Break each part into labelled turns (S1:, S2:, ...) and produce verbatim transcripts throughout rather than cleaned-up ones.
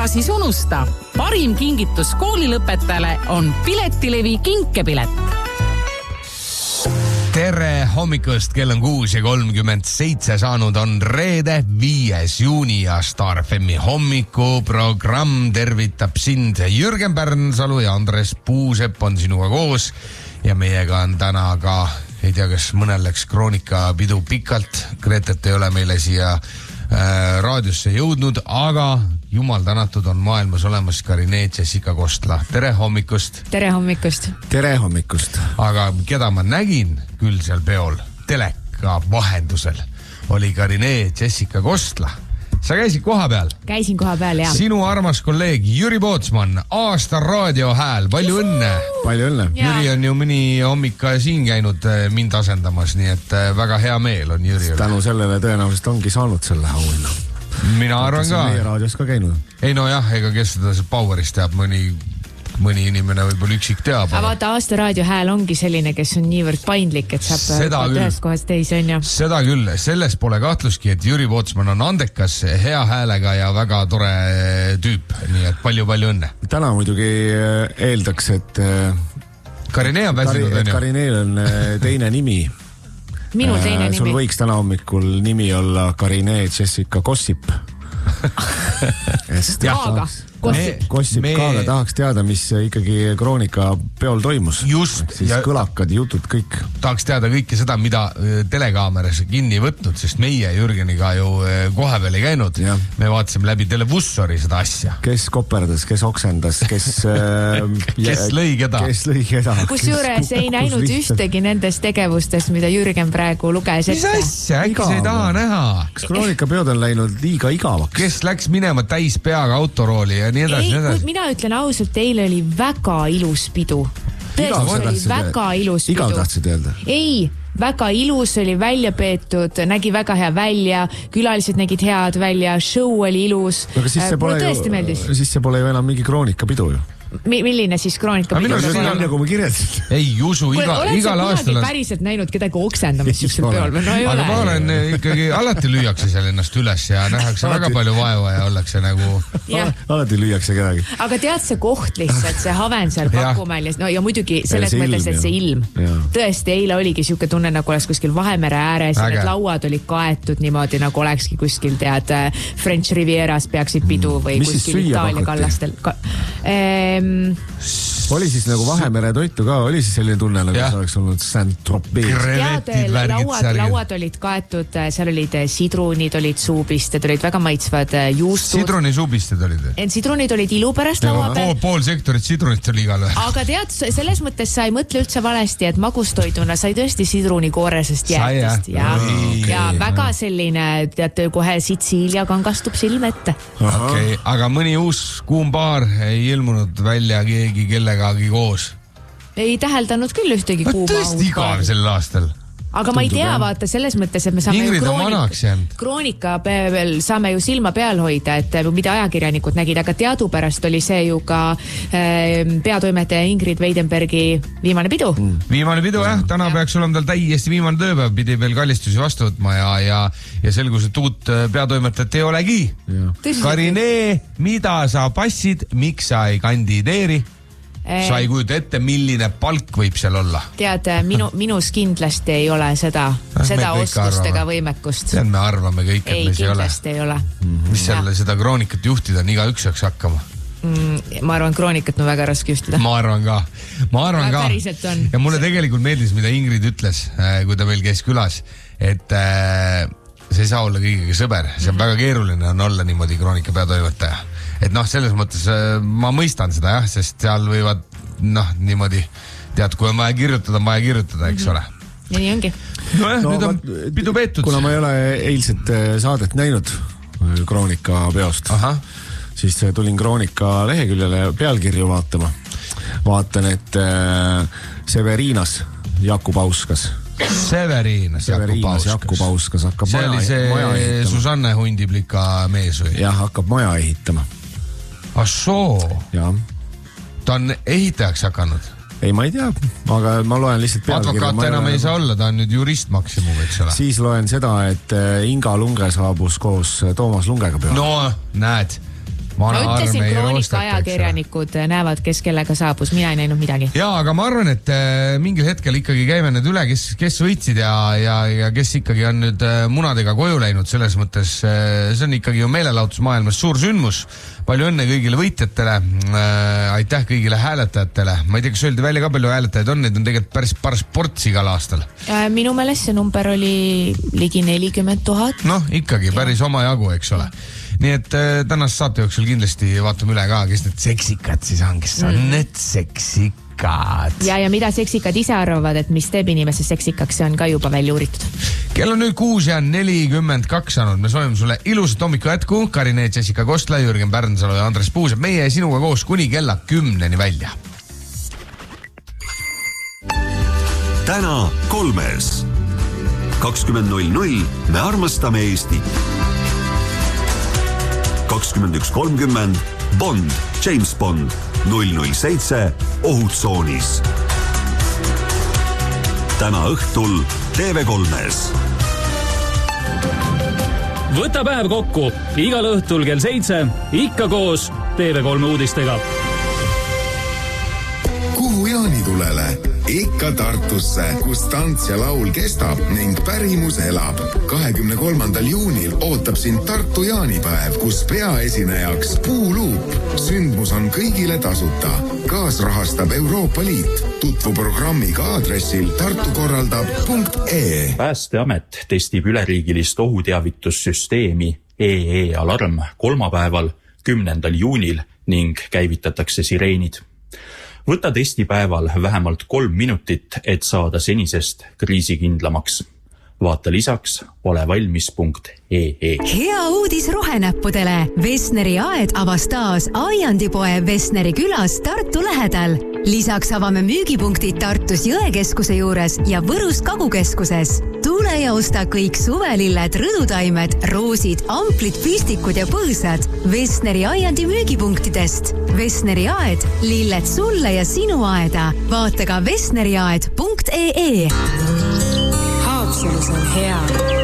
S1: ära siis unusta. Parim kingitus koolilõpetajale on Piletilevi kinkepilet.
S2: Tere hommikust, kell on kuus ja kolmkümmend seitse saanud on reede, viies juuni ja Star F M-i hommikuprogramm tervitab sind. Jürgen Pärnsalu ja Andres Puusepp on sinuga koos ja meiega on täna ka, ei tea, kas mõnel läks Kroonika pidu pikalt. Gretet ei ole meile siia äh, raadiosse jõudnud, aga jumal tänatud on maailmas olemas Karine Jessica Kostla. Tere hommikust.
S3: Tere hommikust.
S4: Tere hommikust.
S2: Aga keda ma nägin küll seal peol, teleka vahendusel, oli Karine Jessica Kostla. Sa käisid koha peal?
S3: Käisin koha peal, jah.
S2: Sinu armas kolleeg Jüri Pootsman, aasta raadiohääl, palju õnne.
S4: Palju õnne.
S2: Jüri on ju mõni hommika siin käinud mind asendamas, nii et väga hea meel on Jüri.
S4: Tänu sellele tõenäoliselt ongi saanud selle auhinna.
S2: Mina arvan ka.
S4: Meie raadios ka käinud.
S2: Ei no jah, ega kes seda Powerist teab, mõni, mõni inimene võib-olla üksik teab.
S3: Aga vaata, aasta raadiohääl ongi selline, kes on niivõrd paindlik, et saab ühest kohast teisi, on ju.
S2: Seda küll, selles pole kahtluski, et Jüri Pootsman on andekas, hea häälega ja väga tore tüüp, nii et palju-palju õnne.
S4: Täna muidugi eeldaks, et
S2: Karine on väsinud, on ju?
S4: Karineel on teine nimi.
S3: Minul teine nimi.
S4: Sul võiks täna hommikul nimi olla Karine Jessica Gossip.
S3: Kaaga. Gossip.
S4: Gossip me... Kaaga tahaks teada, mis ikkagi Kroonika peol toimus.
S2: Just.
S4: Siis ja... kõlakad, jutud, kõik.
S2: Tahaks teada kõike seda, mida telekaameras kinni võtnud, sest meie Jürgeniga ju koha peal ei käinud. Ja. Me vaatasime läbi televussori seda asja.
S4: Kes koperdas, kes oksendas, kes...
S2: kes lõi keda.
S4: Kes lõi keda.
S3: Kus juures ei näinud ühtegi nendest tegevustest, mida Jürgen praegu luges ette.
S2: Mis asja? Äkki see ei taha näha?
S4: Kas Kroonika peod on läinud liiga igavaks?
S2: Kes läks minema täis peaga autorooli ja nii edasi,
S3: ei,
S2: nii edasi.
S3: Mina ütlen ausalt, teile oli väga ilus pidu. Tõesti oli väga ilus pidu.
S4: Igav tahtsid öelda?
S3: Ei, väga ilus, oli välja peetud, nägi väga hea välja, külalised nägid head välja, show oli ilus.
S4: No, siis see pole ju, siis see pole ju enam mingi Kroonika pidu ju.
S3: Milline siis Kroonika pidu?
S4: Nagu ma kirjeldasin.
S2: Ei usu, iga, igal aastal...
S3: Oled sa päriselt näinud kedagi oksendamas siuksel peol? No ei
S2: aga
S3: ole.
S2: ma olen ikkagi, alati lüüakse seal ennast üles ja nähakse väga palju vaeva ja ollakse nagu...
S4: Alati lüüakse kedagi.
S3: Aga tead see koht lihtsalt, see haven seal Pakumäel ja, no, ja muidugi selles mõttes, et see ilm. Tõesti, eile oligi siuke tunne, nagu oleks kuskil Vahemere ääres ja need lauad olid kaetud niimoodi, nagu olekski kuskil tead French Rivieras peaksid pidu või
S4: mis
S3: kuskil Itaalia kallastel. Ka, ehm,
S4: oli siis nagu Vahemere toitu ka, oli siis selline tunne, nagu see oleks olnud Saint-Tropez.
S3: Lauad, lauad olid kaetud, seal olid sidrunid, olid suupisted, olid väga maitsvad juustud.
S2: Sidruni suupisted olid?
S3: Sidrunid olid ilu pärast laua peal.
S2: Pool sektorit sidrunit oli igal ühe.
S3: Aga tead, selles mõttes sa ei mõtle üldse valesti, et magustoiduna sai tõesti sidruni kooresest jäätist. Ja, okay. ja väga selline, tead, kohe Sitsiilia kangastub silme ette.
S2: Okay. Aga mõni uus kuum paar ei ilmunud välja keegi kellegagi koos?
S3: Ei täheldanud küll ühtegi kuuma.
S2: Tõesti igav sel aastal.
S3: Aga ma ei tea, vaata selles mõttes, et me saame
S2: Ingrid
S3: ju kroonika, kroonika peal saame ju silma peal hoida, et mida ajakirjanikud nägid, aga teadupärast oli see ju ka äh, peatoimetaja Ingrid Weidenbergi viimane pidu.
S2: Mm. Viimane pidu, jah, täna peaks olema tal täiesti viimane tööpäev, pidi veel kallistusi vastu võtma ja, ja, ja selgus, et uut peatoimetajat ei olegi. Karine, mida sa passid, miks sa ei kandideeri? Sa ei kujuta ette, milline palk võib seal olla.
S3: Tead, minu, minus kindlasti ei ole seda, seda oskust ega võimekust.
S2: Tead, me arvame kõik, et
S3: ei,
S2: meis ei ole.
S3: Ei ole.
S2: Mm-hmm. Mis seal seda kroonikat juhtida on, iga üks saaks hakkama?
S3: Mm, ma arvan, kroonikat on väga raske juhtida.
S2: Ma arvan ka. Ma arvan ka. Ja mulle tegelikult meeldis, mida Ingrid ütles, kui ta meil käis külas, et see ei saa olla kõigega sõber. See on väga keeruline on olla niimoodi kroonika peatoimetaja. Et noh, selles mõttes ma mõistan seda jah, sest seal võivad noh, niimoodi, tead, kui on vaja kirjutada, on vaja kirjutada, eks ole.
S3: Ja nii ongi.
S2: No jah, no, nüüd on pidu peetud.
S4: Kuna ma ei ole eilset saadet näinud kroonika peost, Aha. siis tulin kroonika leheküljele pealkirju vaatama. Vaatan, et Severinas Jakub Auskas.
S2: Severinas Jakub Auskas.
S4: Jakub Auskas hakkab
S2: see
S4: maja,
S2: oli see
S4: maja ehitama.
S2: Susanne Hundiblika mees või?
S4: Jah, hakkab maja ehitama.
S2: Ah soo?
S4: Ja.
S2: Ta on ehitajaks hakanud?
S4: Ei, ma ei tea, aga ma loen lihtsalt pealkirja.
S2: Advokaat enam ei saa olla, ta on nüüd jurist maksimum, eks ole.
S4: Siis loen seda, et Inga Lunge saabus koos Toomas Lungega peale.
S2: No, näed.
S3: ma ütlesin, Kroonika ajakirjanikud näevad, kes kellega saabus, mina ei näinud midagi.
S2: Jaa, aga ma arvan, et mingil hetkel ikkagi käime nüüd üle, kes, kes võitsid ja, ja, ja kes ikkagi on nüüd munadega koju läinud. Selles mõttes see on ikkagi ju meelelahutusmaailmas suur sündmus. Palju õnne kõigile võitjatele, aitäh kõigile hääletajatele. Ma ei tea, kas öeldi välja ka palju hääletajaid on, need on tegelikult päris par sports igal aastal.
S3: Minu meelest see number oli ligi nelikümmend tuhat.
S2: Noh, ikkagi päris oma jagu, eks ole. Nii et tänast saate jooksul kindlasti vaatame üle ka, kes need seksikad siis on, kes on mm. need seksikad.
S3: Ja, ja mida seksikad ise arvavad, et mis teeb inimese seksikaks, see on ka juba välja uuritud.
S2: Kell on nüüd kuus ja nelikümmend kaks saanud. Me soovime sulle ilusat hommiku jätku. Karine, Jessica Kostla, Jürgen Pärnsalu ja Andres Puusep. Meie sinuga koos kuni kella kümneni välja.
S5: Täna kolmes. kakskümmend null null me armastame Eestit. kakskümmend üks kolmkümmend Bond, James Bond, null null seitse Ohutsoonis. Täna õhtul T V kolmes.
S6: Võta päev kokku igal õhtul kell seitse, ikka koos T V kolme uudistega.
S7: Kuhu jaanitulele? Ikka Tartusse, kus tants ja laul kestab ning pärimus elab. kahekümne kolmandal juunil ootab sind Tartu jaanipäev, kus peaesinejaks Puuluup. Sündmus on kõigile tasuta. Kaasrahastab Euroopa Liit. Tutvu programmiga aadressil tartukorraldab punkt ee.
S8: Päästeamet testib üleriigilist ohuteavitussüsteemi E E Alarm kolmapäeval, kümnendal juunil ning käivitatakse sireenid. Võta testipäeval vähemalt kolm minutit, et saada senisest kriisikindlamaks. Vaata lisaks olevalmis punkt ee.
S9: Hea uudis rohenäppudele. Vesneri aed avas taas Aiandipoe Vesneri külas Tartu lähedal. Lisaks avame müügipunktid Tartus Jõekeskuse juures ja Võrus Kagukeskuses. Tule ja osta kõik suvelilled, rõdutaimed, roosid, amplid, püstikud ja põõsad Vesneri Aiandi müügipunktidest. Vesneri aed, lilled sulle ja sinu aeda. Vaata ka vesneriaed punkt ee.
S10: Haapsalus on hea.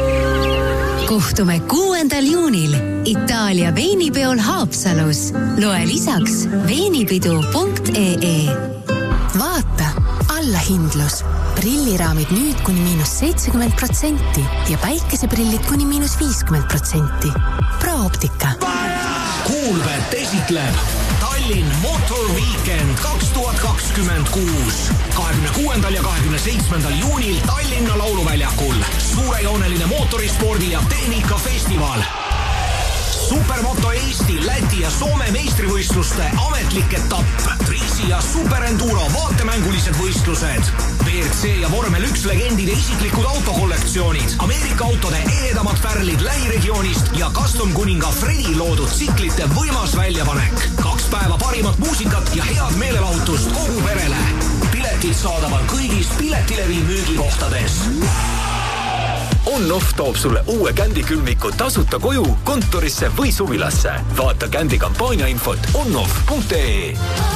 S9: Kohtume kuuendal juunil Itaalia veinipeol Haapsalus. Loe lisaks veinipidu punkt ee.
S10: Vaata, allahindlus. Prilliraamid nüüd kuni miinus seitsekümmend protsenti ja päikeseprillid kuni miinus viiskümmend protsenti. Prooptika.
S11: Kuulvet esitleb Tallinn Motor Weekend kaks tuhat kakskümmend kuus. kahekümne kuuendal ja kahekümne seitsmendal juunil Tallinna lauluväljakul. Suurejooneline mootorispordi ja tehnikafestival. Supermoto Eesti, Läti ja Soome meistrivõistluste ametlik etapp. Triisi ja Superenduro vaatemängulised võistlused. B R C ja Vormel üks legendide isiklikud autokollektsioonid. Ameerika autode eedamad pärlid lähiregioonist ja custom kuninga Fredi loodud tsiklite võimas väljapanek. Kaks päeva parimat muusikat ja head meelelahutust kogu perele. Piletid saadaval kõigis Piletilevi müügikohtades.
S12: On-Off toob sulle uue Kändi külmiku tasuta koju, kontorisse või suvilasse. Vaata Kändi kampaania infot on-off punkt ee.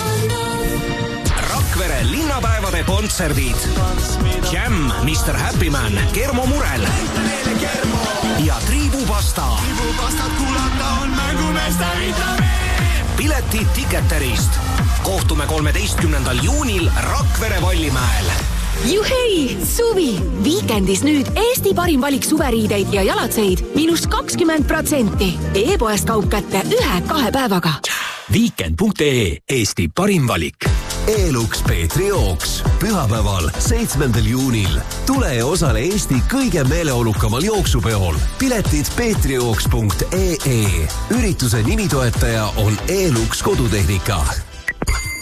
S11: Rakvere linnapäevade kontserdid. Jam, mister Happy Man, Kermo Murel ja Triibupasta. Piletid Ticketerist. Kohtume kolmeteistkümnendal juunil Rakvere Vallimäel.
S13: Juhei, suvi! Viikendis nüüd Eesti parim valik suveriideid ja jalatseid miinus kakskümmend protsenti. E-poest kaup kätte ühe-kahe päevaga.
S12: Weekend punkt ee, Eesti parim valik.
S5: Elux Peetri jooks. Pühapäeval, seitsmendal juunil. Tule ja osale Eesti kõige meeleolukamal jooksupeol. Piletid peetrijooks punkt ee. Ürituse nimitoetaja on Elux kodutehnika.